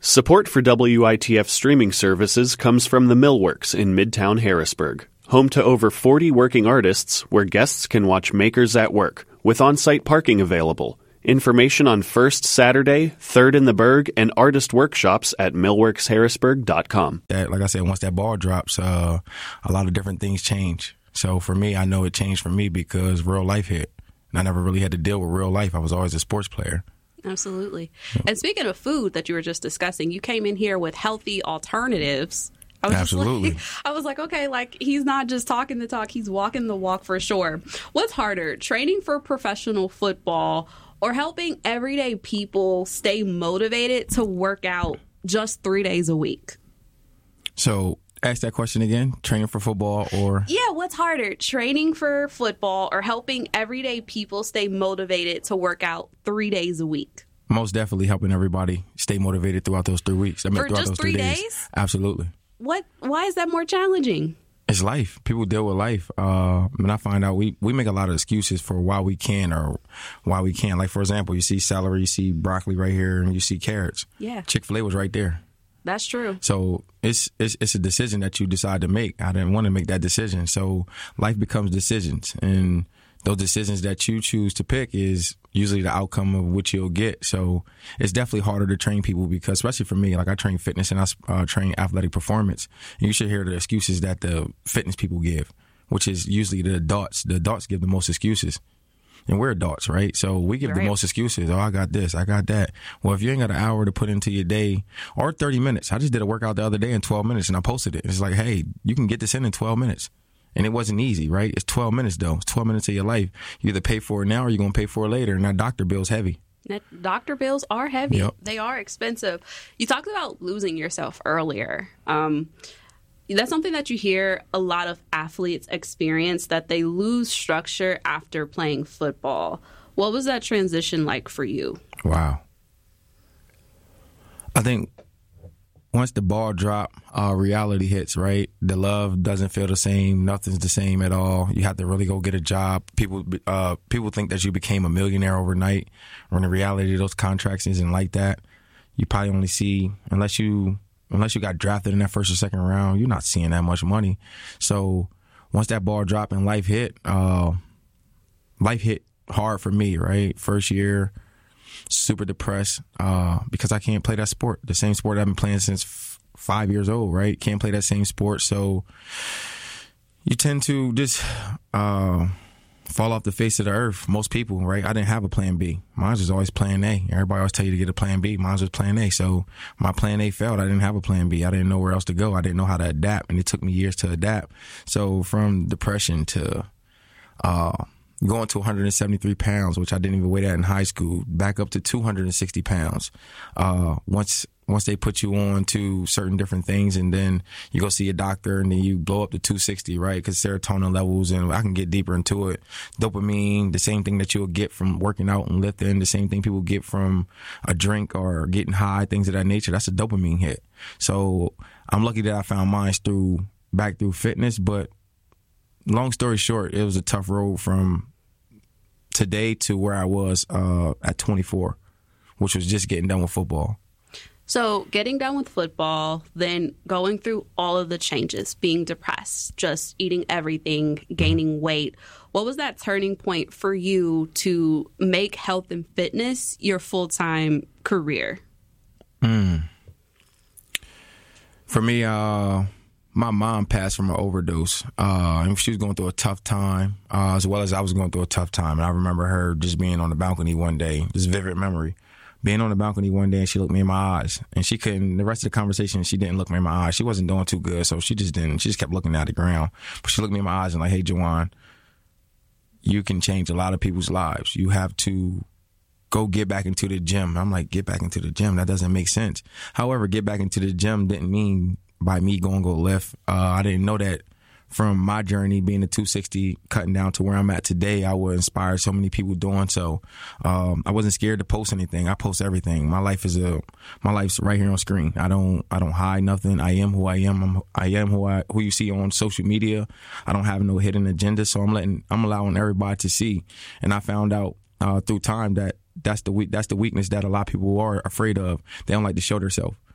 Support for WITF streaming services comes from the Millworks in Midtown Harrisburg, home to over 40 working artists where guests can watch makers at work, with on-site parking available. Information on First Saturday, Third in the Berg, and artist workshops at millworksharrisburg.com. Like I said, once that ball drops, a lot of different things change. So for me, I know it changed for me because real life hit. And I never really had to deal with real life. I was always a sports player. Absolutely. And speaking of food that you were just discussing, you came in here with healthy alternatives. Absolutely. I was like, okay, like he's not just talking the talk, he's walking the walk for sure. What's harder, training for professional football or helping everyday people stay motivated to work out just 3 days a week? So ask that question again. Training for football or? Yeah, what's harder, training for football or helping everyday people stay motivated to work out 3 days a week? Most definitely helping everybody stay motivated throughout those 3 weeks. For just 3 days? Absolutely. Why is that more challenging? It's life. People deal with life. And I find out we make a lot of excuses for why we can or why we can't. Like, for example, you see celery, you see broccoli right here, and you see carrots. Yeah. Chick-fil-A was right there. That's true. So it's a decision that you decide to make. I didn't want to make that decision. So life becomes decisions. And those decisions that you choose to pick is usually the outcome of what you'll get. So it's definitely harder to train people because, especially for me, like I train fitness and I train athletic performance. And you should hear the excuses that the fitness people give, which is usually the adults. The adults give the most excuses. And we're adults, right? So we give the most excuses. Oh, I got this, I got that. Well, if you ain't got an hour to put into your day or 30 minutes, I just did a workout the other day in 12 minutes and I posted it. It's like, hey, you can get this in 12 minutes. And it wasn't easy, right? It's 12 minutes, though. It's 12 minutes of your life. You either pay for it now or you're going to pay for it later. And that doctor bill's heavy. Doctor bills are heavy. Yep. They are expensive. You talked about losing yourself earlier. That's something that you hear a lot of athletes experience, that they lose structure after playing football. What was that transition like for you? Wow. I think once the ball drop, reality hits, right? The love doesn't feel the same. Nothing's the same at all. You have to really go get a job. People think that you became a millionaire overnight, when the reality of those contracts isn't like that. You probably only see, unless you got drafted in that first or second round, you're not seeing that much money. So once that ball dropped and life hit hard for me, right? First year, super depressed because I can't play that sport, the same sport I've been playing since 5 years old, right? Can't play that same sport. So you tend to just fall off the face of the earth. Most people, right? I didn't have a plan B. Mine was always plan A. Everybody always tell you to get a plan B. Mine was plan A. So my plan A failed. I didn't have a plan B. I didn't know where else to go. I didn't know how to adapt, and it took me years to adapt. So from depression to going to 173 pounds, which I didn't even weigh that in high school, back up to 260 pounds. Once they put you on to certain different things, and then you go see a doctor, and then you blow up to 260, right? Because serotonin levels, and I can get deeper into it. Dopamine, the same thing that you'll get from working out and lifting, the same thing people get from a drink or getting high, things of that nature. That's a dopamine hit. So I'm lucky that I found mine back through fitness, but long story short, it was a tough road from today to where I was at 24, which was just getting done with football. So getting done with football, then going through all of the changes, being depressed, just eating everything, gaining weight. What was that turning point for you to make health and fitness your full-time career? For me, my mom passed from an overdose. And she was going through a tough time, as well as I was going through a tough time. And I remember her just being on the balcony one day, this vivid memory. Being on the balcony one day, and she looked me in my eyes, and she couldn't. The rest of the conversation, she didn't look me in my eyes. She wasn't doing too good, so she just didn't. She just kept looking at the ground. But she looked me in my eyes and like, "Hey, Juwan, you can change a lot of people's lives. You have to go get back into the gym." I'm like, "Get back into the gym? That doesn't make sense." However, get back into the gym didn't mean by me go lift. I didn't know that from my journey being a 260, cutting down to where I'm at today, I would inspire so many people doing so. I wasn't scared to post anything. I post everything. My life's right here on screen. I don't hide nothing. I am who I am. I am who you see on social media. I don't have no hidden agenda. So I'm allowing everybody to see. And I found out through time that that's the weakness that a lot of people are afraid of. They don't like to show themselves.